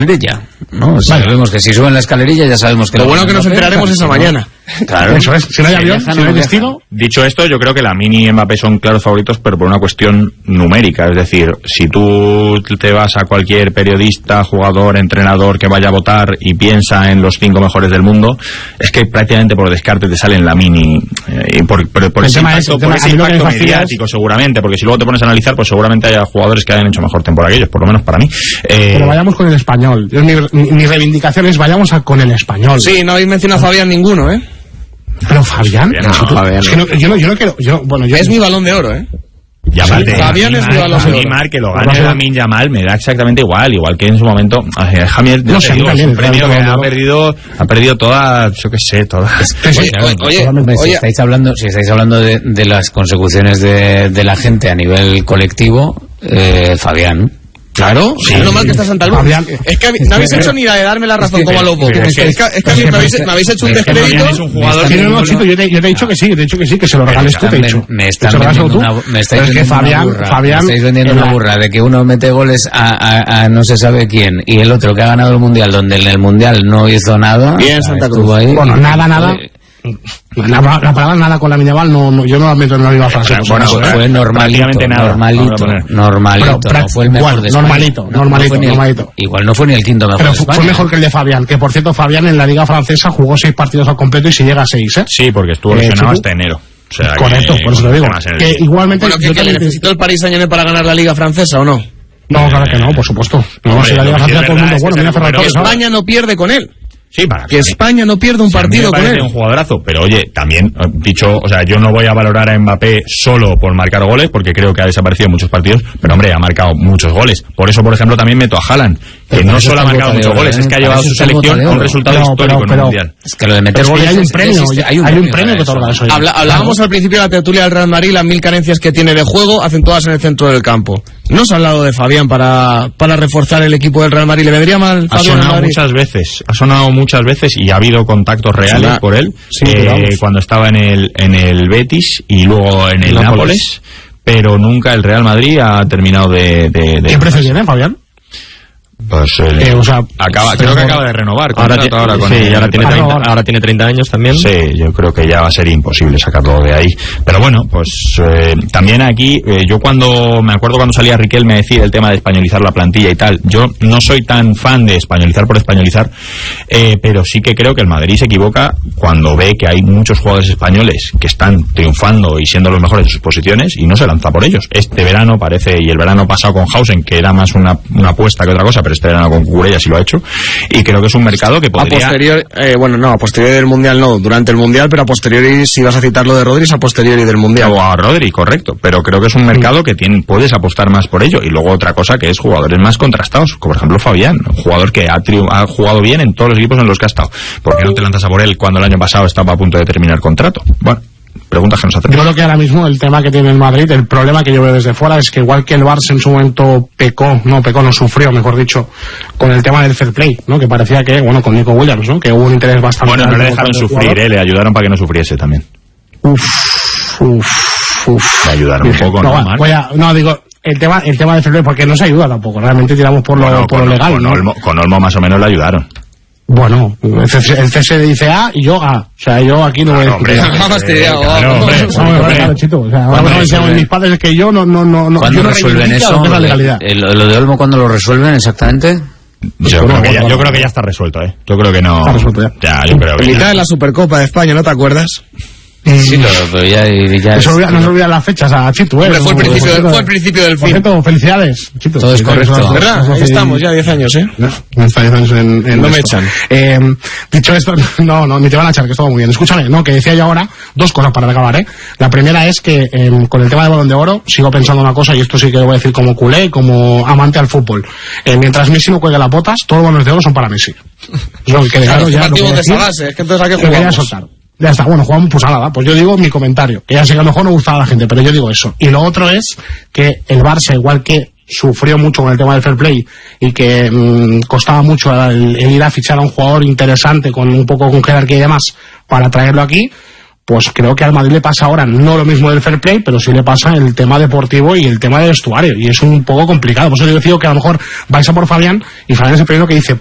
escalerilla, ¿no? Sabemos que si suben la escalerilla ya sabemos que... Lo bueno que nos enteraremos esa mañana. Claro. Eso es, si no hay avión, si no hay destino... Dicho esto, yo creo que Lamine y Mbappé son claros favoritos, pero por una cuestión numérica. Es decir, si tú te vas a cualquier periodista, jugador, entrenador que vaya a votar y piensa en los 5 mejores del mundo, es que prácticamente por descarte te salen Lamine y por ese impacto mediático, seguramente, porque si luego te pones a analizar, pues seguramente haya jugadores que hayan hecho mejor temporada que ellos, por lo menos para mí. Pero vayamos con el español. Mi reivindicación es vayamos con el español. Sí, no habéis mencionado a Fabián ninguno, ¿eh? Pero Fabián, Fabián. Es que yo no quiero. Es mi balón de oro, ¿eh? Y aparte, Fabián es mi balón de oro. Neymar, que lo gane Lamine Yamal, me da exactamente igual que en su momento Javier, no sé, es un premio que ha perdido todas, yo qué sé, todas. Si estáis hablando de las consecuciones de la gente a nivel colectivo, Fabián. Claro, sí. No mal que está Santa Luz. Es que no habéis hecho ni la de darme la razón como a los votos. Es que me habéis hecho un descrédito. Es un jugador. Yo te he dicho que sí, que se lo regales tú, te he dicho. Me estáis vendiendo una burra de que uno mete goles a no se sabe quién y el otro que ha ganado el Mundial, donde en el Mundial no hizo nada. Bien, Santa Cruz. Bueno, nada. La palabra nada con Lamine Yamal yo no la meto en la misma frase. Bueno, fue normalito. No fue el mejor de España. Normalito. Igual no fue ni el quinto mejor de España. Pero fue mejor que el de Fabián, que por cierto Fabián en la Liga Francesa jugó 6 partidos al completo y si llega a 6, ¿eh? Sí, porque estuvo lesionado hasta enero. O sea, correcto, por eso lo digo. Que igualmente... Bueno, que necesitó el Paris Saint-Germain para ganar la Liga Francesa, ¿o no? No, claro que no, por supuesto. No, si la Liga Francesa todo el mundo bueno, mira Ferran Torres. España no pierde con él. Sí, para que España no pierde un partido con él. Un jugadorazo, pero oye, también dicho, o sea, yo no voy a valorar a Mbappé solo por marcar goles, porque creo que ha desaparecido en muchos partidos, pero hombre, ha marcado muchos goles. Por eso, por ejemplo, también meto a Haaland, que no solo ha marcado muchos goles, es que ha llevado a su selección a un resultado histórico en el Mundial. Es que lo de meter goles hay un premio, hay un premio que otorga eso. Hablábamos al principio de la tertulia del Real Madrid, las 1000 carencias que tiene de juego, acentuadas en el centro del campo. ¿No se ha hablado de Fabián para reforzar el equipo del Real Madrid? ¿Le vendría mal Fabián? Ha sonado muchas veces y ha habido contactos reales por él, cuando estaba en el Betis y luego en el Nápoles, pero nunca el Real Madrid ha terminado de ¿Qué precio tiene Fabián? Pues creo que acaba de renovar ahora tiene 30 años también. Sí, yo creo que ya va a ser imposible sacarlo de ahí. Pero bueno, pues también aquí yo me acuerdo cuando salía Riquelme a decir el tema de españolizar la plantilla y tal, yo no soy tan fan de españolizar por españolizar, pero sí que creo que el Madrid se equivoca cuando ve que hay muchos jugadores españoles que están triunfando y siendo los mejores de sus posiciones y no se lanza por ellos. Este verano parece, y el verano pasado con Hausen, que era más una apuesta que otra cosa, pero este verano con Cucurella sí lo ha hecho, y creo que es un mercado que podría... a posteriori del Mundial no, durante el Mundial, pero a posteriori, si vas a citar lo de Rodri, es a posteriori del Mundial. O a Rodri, correcto, pero creo que es un mercado que puedes apostar más por ello, y luego otra cosa que es jugadores más contrastados, como por ejemplo Fabián, un jugador que ha jugado bien en todos los equipos en los que ha estado. ¿Por qué no te lanzas a por él cuando el año pasado estaba a punto de terminar contrato? Bueno, preguntas que nos hacen. Yo creo que ahora mismo el tema que tiene el Madrid, el problema que yo veo desde fuera es que igual que el Barça en su momento sufrió, mejor dicho, con el tema del fair play, ¿no? Que parecía que, con Nico Williams, ¿no? Que hubo un interés bastante... Bueno, no le dejaron sufrir, le ayudaron para que no sufriese también. Le ayudaron un poco, el tema del fair play, porque no se ayuda tampoco, realmente tiramos por lo legal, con Olmo más o menos le ayudaron. Bueno, el CS dice A y yo A. O sea, yo aquí no voy a discutir. Chito. O sea, ahora mis padres es que yo no ¿cuándo resuelven eso? Lo de Olmo, ¿cuándo lo resuelven exactamente? Yo creo que ya está resuelto, ¿eh? Yo creo que no. Está resuelto ya. Yo creo que mitad de la Supercopa de España, ¿no te acuerdas? Sí, pero ya no se olvidan las fechas a Chito, fue el principio del fin. Felicidades, Chito. Todo es correcto. ¿Verdad? Ahí estamos ya 10 años, ¿eh? No está 10 años en no me echan. Dicho esto, no, ni te van a echar, que está muy bien. Escúchame, que decía yo ahora, 2 cosas para acabar, ¿eh? La primera es que con el tema del Balón de Oro sigo pensando una cosa, y esto sí que lo voy a decir como culé, como amante al fútbol. Mientras Messi no cuelgue las botas, todos los Balones de Oro son para Messi. Eso que claro, ya lo de esa base, es que entonces hay que jugar. Ya está, jugamos pues nada, pues yo digo mi comentario, que ya sé que a lo mejor no gustaba a la gente, pero yo digo eso. Y lo otro es que el Barça, igual que sufrió mucho con el tema del fair play y que costaba mucho el ir a fichar a un jugador interesante con un poco con jerarquía y demás para traerlo aquí, pues creo que al Madrid le pasa ahora no lo mismo del fair play, pero sí le pasa el tema deportivo y el tema del vestuario, y es un poco complicado. Por eso yo digo que a lo mejor vais a por Fabián, y Fabián es el primero que dice,